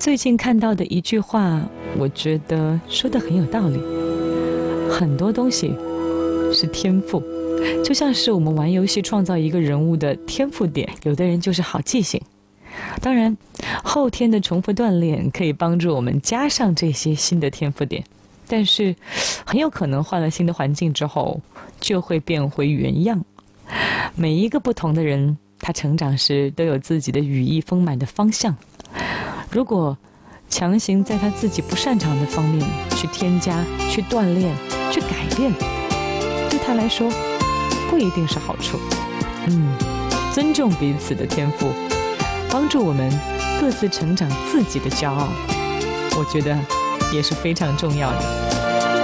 最近看到的一句话，我觉得说得很有道理。很多东西是天赋，就像是我们玩游戏创造一个人物的天赋点，有的人就是好记性。当然，后天的重复锻炼可以帮助我们加上这些新的天赋点，但是很有可能换了新的环境之后，就会变回原样。每一个不同的人，他成长时都有自己的羽翼丰满的方向。如果强行在他自己不擅长的方面去添加、去锻炼、去改变，对他来说不一定是好处。尊重彼此的天赋，帮助我们各自成长自己的骄傲，我觉得也是非常重要的。